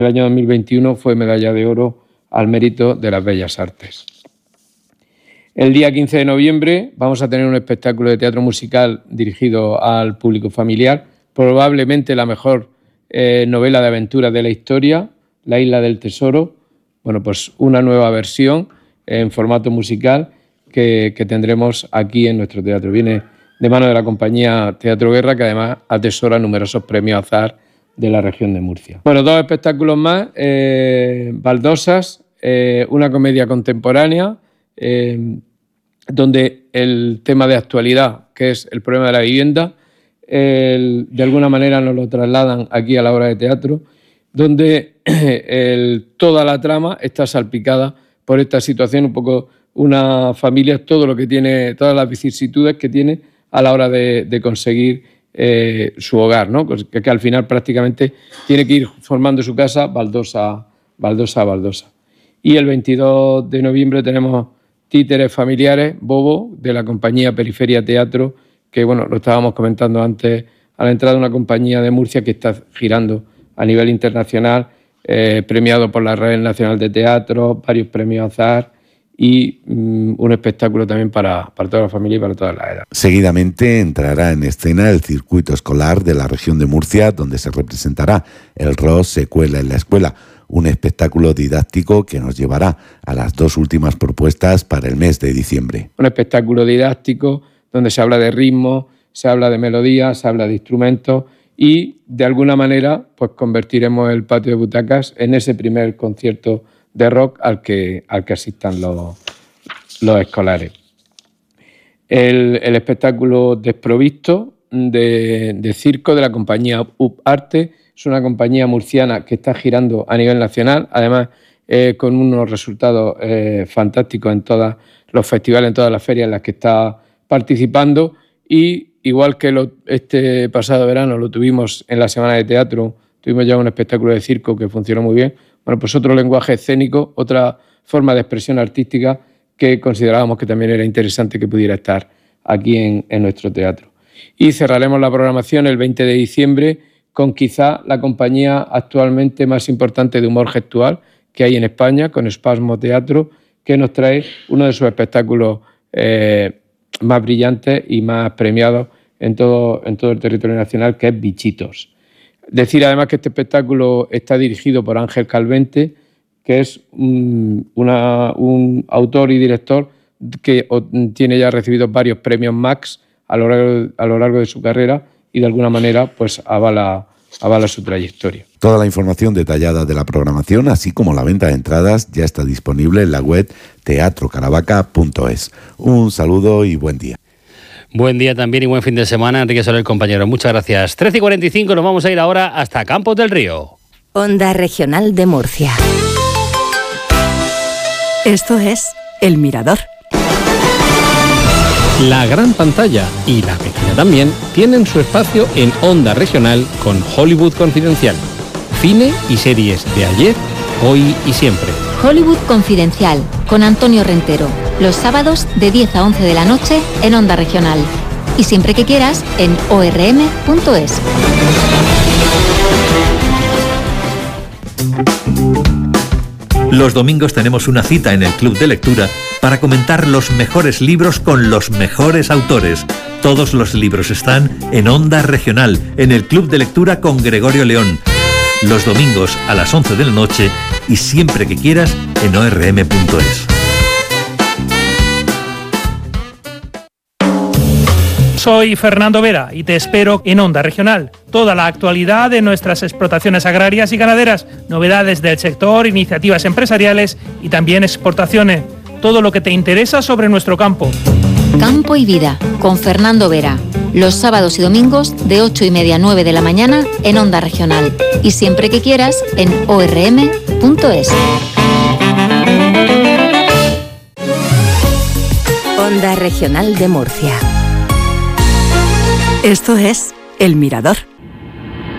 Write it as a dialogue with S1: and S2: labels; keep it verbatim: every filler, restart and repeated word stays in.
S1: El año dos mil veintiuno fue medalla de oro al mérito de las bellas artes. El día quince de noviembre vamos a tener un espectáculo de teatro musical dirigido al público familiar, probablemente la mejor eh, novela de aventuras de la historia, La Isla del Tesoro. Bueno, pues una nueva versión en formato musical que, que tendremos aquí en nuestro teatro. Viene de mano de la compañía Teatro Guerra, que además atesora numerosos premios Azar de la región de Murcia. Bueno, dos espectáculos más, eh, Baldosas, eh, una comedia contemporánea, eh, donde el tema de actualidad, que es el problema de la vivienda, el, de alguna manera nos lo trasladan aquí a la obra de teatro, donde el, toda la trama está salpicada por esta situación, un poco una familia, todo lo que tiene, todas las vicisitudes que tiene a la hora de, de conseguir eh, su hogar, ¿no? Que, que al final prácticamente tiene que ir formando su casa baldosa, baldosa a baldosa. Y el veintidós de noviembre tenemos Títeres familiares, Bobo, de la compañía Periferia Teatro, que bueno, lo estábamos comentando antes, a la entrada de una compañía de Murcia que está girando a nivel internacional, eh, premiado por la Red Nacional de Teatro, varios premios Azar y um, un espectáculo también para, para toda la familia y para todas las edades.
S2: Seguidamente entrará en escena el circuito escolar de la región de Murcia, donde se representará el R O S Secuela en la Escuela, un espectáculo didáctico que nos llevará a las dos últimas propuestas para el mes de diciembre.
S1: Un espectáculo didáctico donde se habla de ritmo, se habla de melodía, se habla de instrumentos y de alguna manera pues convertiremos el patio de butacas en ese primer concierto de rock al que, al que asistan los, los escolares. El, el espectáculo Desprovisto de, de circo de la compañía Up Arte. Es una compañía murciana que está girando a nivel nacional, además eh, con unos resultados eh, fantásticos en todos los festivales, en todas las ferias en las que está participando. Y igual que lo, este pasado verano lo tuvimos en la Semana de Teatro, tuvimos ya un espectáculo de circo que funcionó muy bien. Bueno, pues otro lenguaje escénico, otra forma de expresión artística que considerábamos que también era interesante que pudiera estar aquí en, en nuestro teatro. Y cerraremos la programación el veinte de diciembre con quizá la compañía actualmente más importante de humor gestual que hay en España, con Espasmo Teatro, que nos trae uno de sus espectáculos eh, más brillantes y más premiados en todo, en todo el territorio nacional, que es Bichitos. Decir además que este espectáculo está dirigido por Ángel Calvente, que es un, una, un autor y director que tiene ya recibido varios premios Max a lo largo, a lo largo de su carrera y de alguna manera pues avala, avala su trayectoria.
S2: Toda la información detallada de la programación, así como la venta de entradas, ya está disponible en la web teatro caravaca punto es. Un saludo y buen día.
S3: Buen día también y buen fin de semana, Enrique Soler, compañero. Muchas gracias. trece y cuarenta y cinco, nos vamos a ir ahora hasta Campos del Río.
S4: Onda Regional de Murcia. Esto es El Mirador.
S5: La gran pantalla y la pequeña también tienen su espacio en Onda Regional con Hollywood Confidencial. Cine y series de ayer, hoy y siempre.
S6: Hollywood Confidencial con Antonio Rentero. Los sábados de diez a once de la noche en Onda Regional. Y siempre que quieras en o erre eme punto es.
S7: Los domingos tenemos una cita en el Club de Lectura para comentar los mejores libros con los mejores autores. Todos los libros están en Onda Regional, en el Club de Lectura con Gregorio León. Los domingos a las once de la noche y siempre que quieras en o erre eme punto es.
S8: Soy Fernando Vera y te espero en Onda Regional. Toda la actualidad de nuestras explotaciones agrarias y ganaderas, novedades del sector, iniciativas empresariales y también exportaciones. Todo lo que te interesa sobre nuestro campo.
S6: Campo y Vida, con Fernando Vera. Los sábados y domingos de ocho y media a nueve de la mañana en Onda Regional. Y siempre que quieras en o erre eme punto es.
S4: Onda Regional de Murcia. Esto es El Mirador.